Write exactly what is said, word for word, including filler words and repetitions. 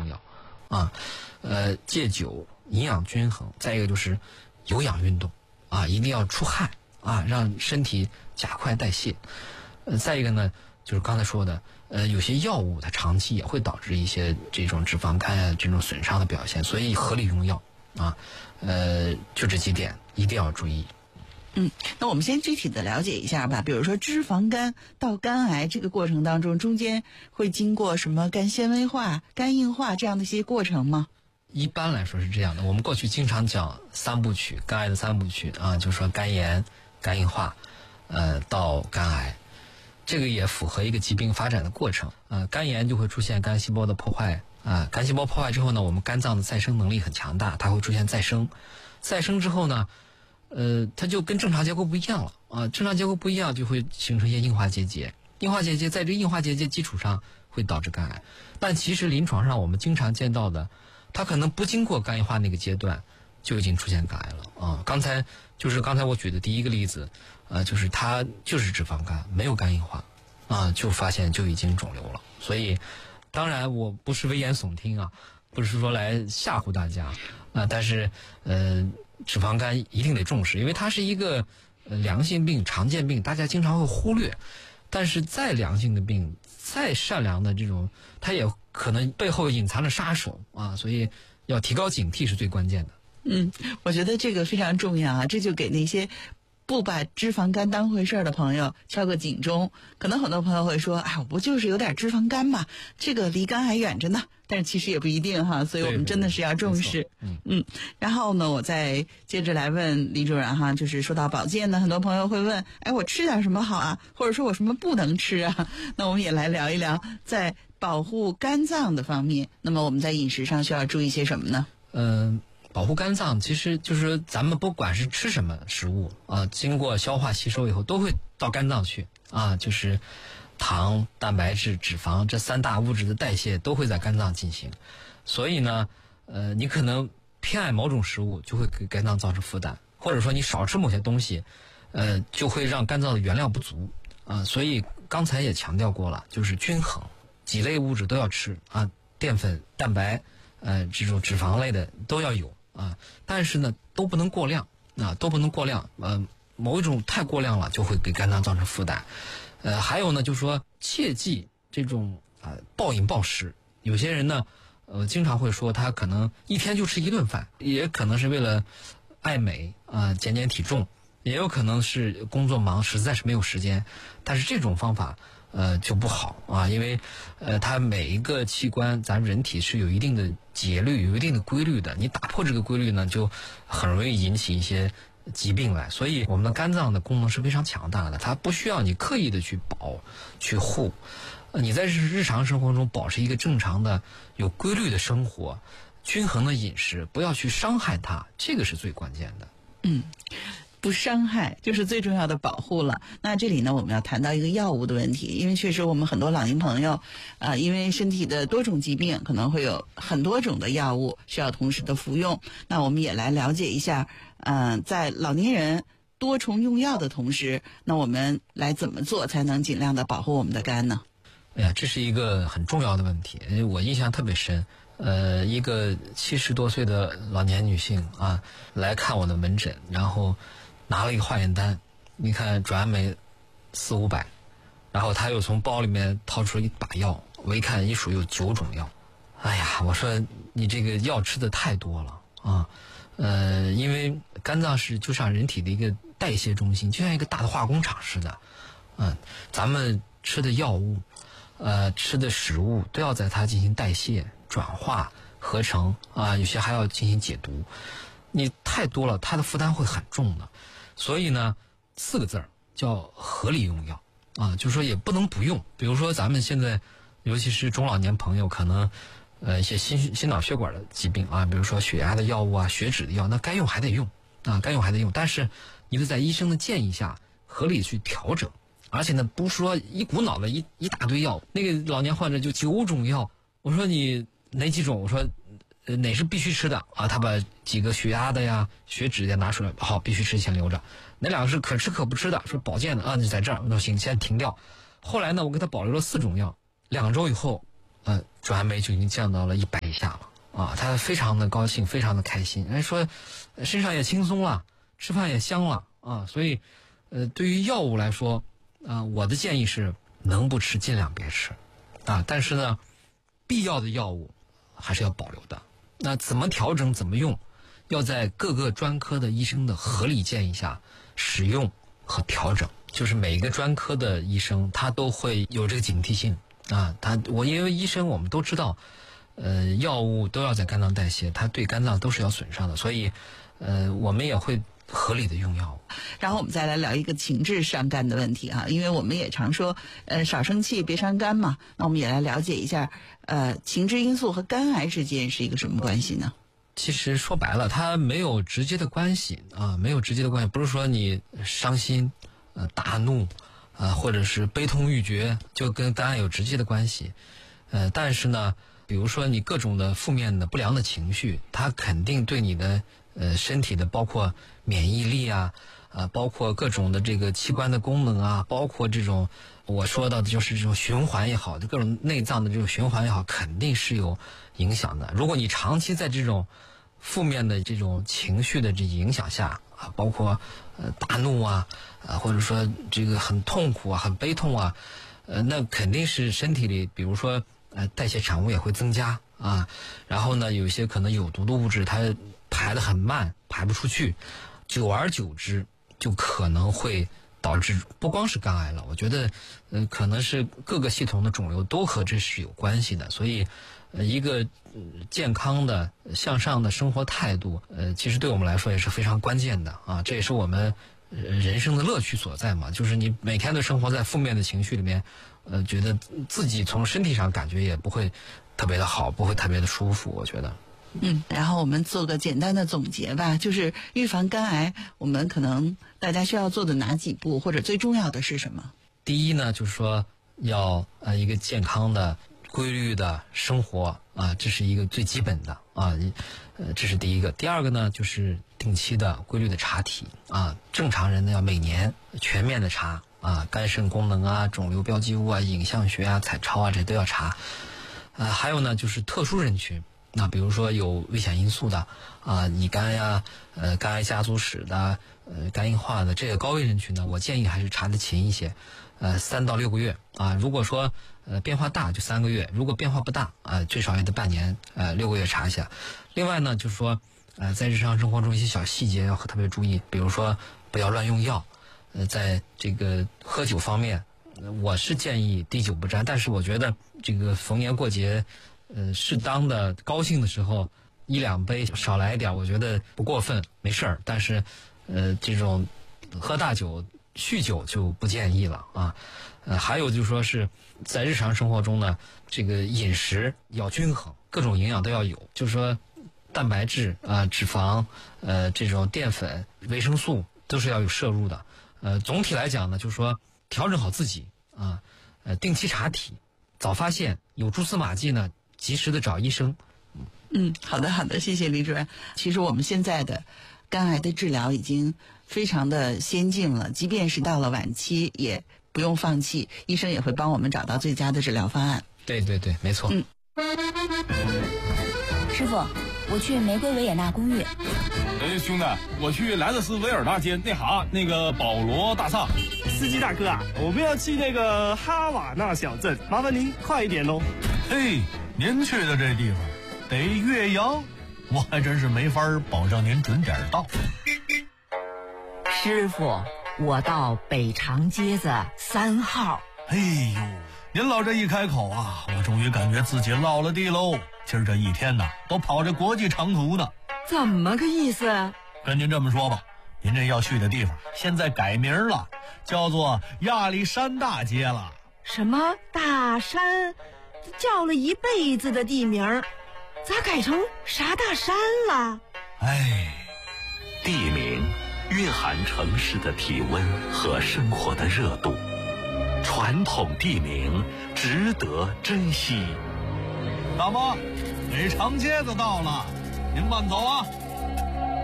要啊。呃，戒酒，营养均衡，再一个就是有氧运动啊，一定要出汗啊，让身体加快代谢。呃，再一个呢，就是刚才说的，呃，有些药物它长期也会导致一些这种脂肪肝啊这种损伤的表现，所以合理用药啊，呃，就这几点一定要注意。 嗯，那我们先具体的了解一下吧。比如说脂肪肝到肝癌这个过程当中，中间会经过什么肝纤维化、肝硬化这样的一些过程吗？ 一般来说是这样的，我们过去经常讲三部曲，肝癌的三部曲啊，就是说肝炎、肝硬化，呃，到肝癌，这个也符合一个疾病发展的过程。呃，肝炎就会出现肝细胞的破坏啊，肝细胞破坏之后呢，我们肝脏的再生能力很强大，它会出现再生，再生之后呢，呃，它就跟正常结构不一样了啊，正常结构不一样就会形成一些硬化结节，硬化结节在这硬化结节基础上会导致肝癌，但其实临床上我们经常见到的。它可能不经过肝硬化那个阶段，就已经出现肝癌了啊！刚才就是刚才我举的第一个例子，呃，就是它就是脂肪肝，没有肝硬化，啊，就发现就已经肿瘤了。所以，当然我不是危言耸听啊，不是说来吓唬大家啊，但是呃，脂肪肝一定得重视，因为它是一个呃良性病、常见病，大家经常会忽略。但是再良性的病，再善良的这种，它也可能背后隐藏着杀手啊，所以要提高警惕是最关键的。 嗯，我觉得这个非常重要啊，这就给那些不把脂肪肝当回事儿的朋友敲个警钟。可能很多朋友会说，哎，我不就是有点脂肪肝嘛，这个离肝还远着呢。但是其实也不一定哈，所以我们真的是要重视。嗯嗯。然后呢，我再接着来问李主任哈，就是说到保健呢，很多朋友会问，哎，我吃点什么好啊？或者说我什么不能吃啊？那我们也来聊一聊在保护肝脏的方面，那么我们在饮食上需要注意些什么呢？ 嗯、呃，保护肝脏其实就是咱们不管是吃什么食物啊，经过消化吸收以后都会到肝脏去啊，就是糖、蛋白质、脂肪这三大物质的代谢都会在肝脏进行，所以呢，呃，你可能偏爱某种食物，就会给肝脏造成负担，或者说你少吃某些东西，呃，就会让肝脏的原料不足啊。所以刚才也强调过了，就是均衡，几类物质都要吃啊，淀粉、蛋白，呃，这种脂肪类的都要有啊，但是呢，都不能过量啊，都不能过量，呃，某一种太过量了，就会给肝脏造成负担。呃，还有呢，就是说切忌这种啊、呃、暴饮暴食。有些人呢，呃，经常会说他可能一天就吃一顿饭，也可能是为了爱美啊、呃、减减体重，也有可能是工作忙，实在是没有时间。但是这种方法呃就不好啊，因为呃它每一个器官，咱们人体是有一定的节律，有一定的规律的。你打破这个规律呢，就很容易引起一些疾病来。所以我们的肝脏的功能是非常强大的，它不需要你刻意的去保去护，呃你在日常生活中保持一个正常的有规律的生活，均衡的饮食，不要去伤害它，这个是最关键的。 嗯，不伤害就是最重要的保护了。那这里呢，我们要谈到一个药物的问题，因为确实我们很多老年朋友啊、呃，因为身体的多种疾病，可能会有很多种的药物需要同时的服用。那我们也来了解一下，嗯、呃，在老年人多重用药的同时，那我们来怎么做才能尽量的保护我们的肝呢？ 哎呀，这是一个很重要的问题，我印象特别深。呃，一个七十多岁的老年女性啊，来看我的门诊，然后拿了一个化验单，你看转氨酶四五百，然后她又从包里面掏出了一把药，我一看一数有九种药。哎呀，我说你这个药吃的太多了啊！呃，因为肝脏是就像人体的一个代谢中心，就像一个大的化工厂似的。嗯，咱们吃的药物，呃，吃的食物都要在它进行代谢、转化、合成啊，有些还要进行解毒。你太多了，它的负担会很重的。所以呢，四个字儿叫合理用药啊，就是说也不能不用。比如说咱们现在，尤其是中老年朋友，可能呃一些心心脑血管的疾病啊，比如说血压的药物啊、血脂的药，那该用还得用啊，该用还得用。但是你得在医生的建议下合理去调整。而且呢，不是说一股脑的一一大堆药，那个老年患者就九种药，我说你哪几种？我说，呃，哪是必须吃的啊？他把几个血压的呀、血脂的拿出来，好，必须吃，先留着。哪两个是可吃可不吃的？说保健的啊，就在这儿，那行，先停掉。后来呢，我给他保留了四种药，两周以后，呃，转转酶就已经降到了一百以下了啊，他非常的高兴，非常的开心，人说身上也轻松了，吃饭也香了啊，所以呃，对于药物来说啊，我的建议是能不吃尽量别吃啊，但是呢，必要的药物还是要保留的。那怎么调整怎么用，要在各个专科的医生的合理建议下使用和调整，就是每个专科的医生他都会有这个警惕性啊。他我因为医生我们都知道，呃，药物都要在肝脏代谢，它对肝脏都是要损伤的，所以呃，我们也会合理的用药物。 然后我们再来聊一个情志伤肝的问题哈，因为我们也常说，呃，少生气别伤肝嘛。那我们也来了解一下，呃，情志因素和肝癌之间是一个什么关系呢？ 其实说白了，它没有直接的关系啊，没有直接的关系。不是说你伤心、呃大怒，啊或者是悲痛欲绝就跟肝癌有直接的关系，呃，但是呢，比如说你各种的负面的不良的情绪，它肯定对你的呃身体的包括免疫力啊，啊包括各种的这个器官的功能啊，包括这种我说到的就是这种循环也好，各种内脏的这种循环也好，肯定是有影响的。如果你长期在这种负面的这种情绪的这影响下啊，包括呃大怒啊，啊或者说这个很痛苦啊、很悲痛啊，呃那肯定是身体里，比如说呃代谢产物也会增加啊，然后呢有一些可能有毒的物质它排得很慢，排不出去，久而久之就可能会导致不光是肝癌了，我觉得呃可能是各个系统的肿瘤都和这是有关系的，所以呃一个健康的向上的生活态度，呃其实对我们来说也是非常关键的啊，这也是我们人生的乐趣所在嘛，就是你每天都生活在负面的情绪里面，呃觉得自己从身体上感觉也不会特别的好，不会特别的舒服，我觉得。 嗯，然后我们做个简单的总结吧，就是预防肝癌，我们可能大家需要做的哪几步，或者最重要的是什么？ 第一呢，就是说要呃一个健康的、规律的生活啊，这是一个最基本的啊，呃，这是第一个。第二个呢，就是定期的、规律的查体啊，正常人呢要每年全面的查啊，肝肾功能啊、肿瘤标记物啊、影像学啊、彩超啊，这都要查。呃，还有呢，就是特殊人群。那比如说有危险因素的啊，乙肝呀、呃肝癌家族史的、呃肝硬化的这个高危人群呢，我建议还是查得勤一些，呃三到六个月啊。如果说呃变化大就三个月，如果变化不大啊，最少也得半年，呃六个月查一下。另外呢，就是说呃在日常生活中一些小细节要特别注意，比如说不要乱用药，呃在这个喝酒方面，我是建议滴酒不沾，但是我觉得这个逢年过节。呃，适当的高兴的时候，一两杯少来一点，我觉得不过分，没事儿。但是，呃，这种喝大酒、酗酒就不建议了啊。呃，还有就是说是在日常生活中呢，这个饮食要均衡，各种营养都要有。就是说，蛋白质啊、呃、脂肪、呃这种淀粉、维生素都是要有摄入的。呃，总体来讲呢，就是说调整好自己啊，呃，定期查体，早发现，有蛛丝马迹呢。及时的找医生。 嗯，好的好的，谢谢李主任。其实我们现在的肝癌的治疗已经非常的先进了，即便是到了晚期也不用放弃，医生也会帮我们找到最佳的治疗方案。 对对对，没错。 嗯， 师傅，我去玫瑰维也纳公寓。 哎，兄弟，我去莱特斯维尔大街那哈那个保罗大厦。 司机大哥啊，我们要去那个哈瓦那小镇，麻烦您快一点喽。 嘿，您去的这地方得岳阳，我还真是没法保证您准点到。 师傅，我到北长街子三号。 哎呦，您老这一开口啊，我终于感觉自己落了地喽。今儿这一天呐，都跑着国际长途呢。 怎么个意思？ 跟您这么说吧，您这要去的地方现在改名了，叫做亚历山大街了。 什么大山？叫了一辈子的地名，咋改成啥大山了？ 哎， 地名蕴含城市的体温和生活的热度，传统地名值得珍惜。 大妈，北长街子到了，您慢走啊。